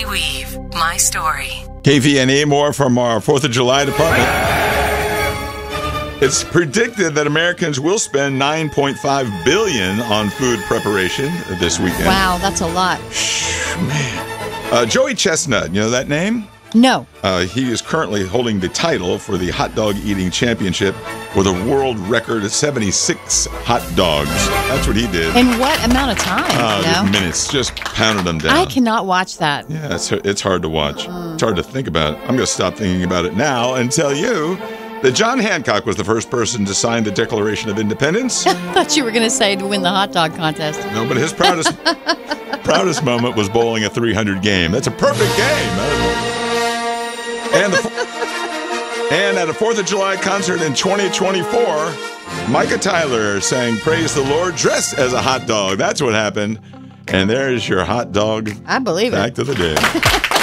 Bethany Weave, My Story. KVNE, more from our 4th of July department. It's predicted that Americans will spend $9.5 billion on food preparation this weekend. Wow, that's a lot. Man. Joey Chestnut, you know that name? No. He is currently holding the title for the hot dog eating championship with a world record of 76 hot dogs. That's what he did. In what amount of time? Just minutes. Just pounded them down. I cannot watch that. Yeah, it's hard to watch. It's hard to think about. I'm going to stop thinking about it now and tell you that John Hancock was the first person to sign the Declaration of Independence. I thought you were going to say to win the hot dog contest. No, but his proudest moment was bowling a 300 game. That's a perfect game. And at a 4th of July concert in 2024, Micah Tyler sang Praise the Lord dressed as a hot dog. That's what happened. And there's your hot dog. I believe it. Fact of the day.